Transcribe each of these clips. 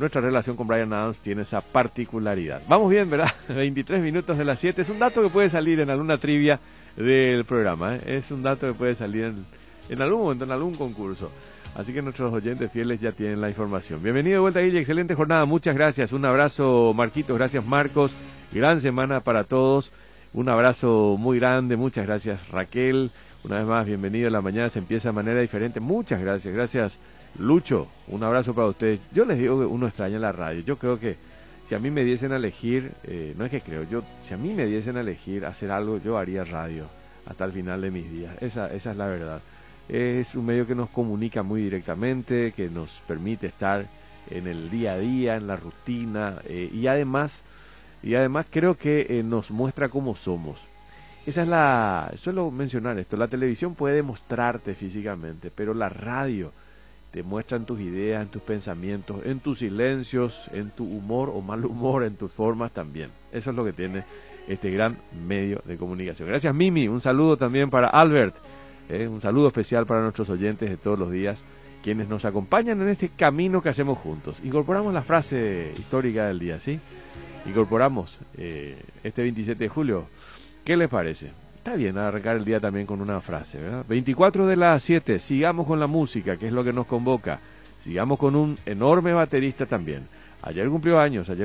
nuestra relación con Bryan Adams tiene esa particularidad. Vamos bien, ¿verdad? 23 minutos de las 7. Es un dato que puede salir en alguna trivia del programa, ¿eh? Es un dato que puede salir en algún momento, en algún concurso. Así que nuestros oyentes fieles ya tienen la información. Bienvenido de vuelta, Guille. Excelente jornada. Muchas gracias. Un abrazo, Marquitos. Gracias, Marcos. Gran semana para todos. Un abrazo muy grande. Muchas gracias, Raquel. Una vez más, bienvenido. La mañana se empieza de manera diferente. Muchas gracias. Gracias, Lucho. Un abrazo para ustedes. Yo les digo que uno extraña la radio. Yo creo que si a mí me diesen a elegir, no es que creo, si a mí me diesen a elegir hacer algo, yo haría radio hasta el final de mis días. Esa es la verdad. Es un medio que nos comunica muy directamente, que nos permite estar en el día a día, en la rutina, y además creo que nos muestra cómo somos. Suelo mencionar esto, la televisión puede mostrarte físicamente, pero la radio te muestra en tus ideas, en tus pensamientos, en tus silencios, en tu humor o mal humor, en tus formas también. Eso es lo que tiene este gran medio de comunicación. Gracias, Mimi. Un saludo también para Albert. Un saludo especial para nuestros oyentes de todos los días, quienes nos acompañan en este camino que hacemos juntos. Incorporamos la frase histórica del día, ¿sí? Incorporamos este 27 de julio. ¿Qué les parece? Está bien arrancar el día también con una frase, ¿verdad? 24 de las 7, sigamos con la música, que es lo que nos convoca. Sigamos con un enorme baterista también. Ayer cumplió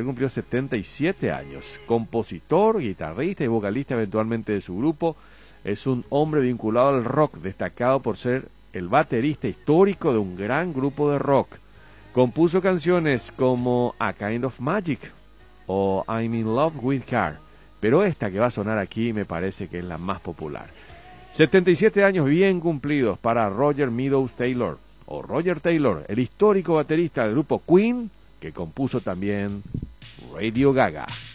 77 años. Compositor, guitarrista y vocalista eventualmente de su grupo. Es un hombre vinculado al rock, destacado por ser el baterista histórico de un gran grupo de rock. Compuso canciones como A Kind of Magic o I'm in Love with Car, pero esta que va a sonar aquí me parece que es la más popular. 77 años bien cumplidos para Roger Meadows Taylor, o Roger Taylor, el histórico baterista del grupo Queen, que compuso también Radio Gaga.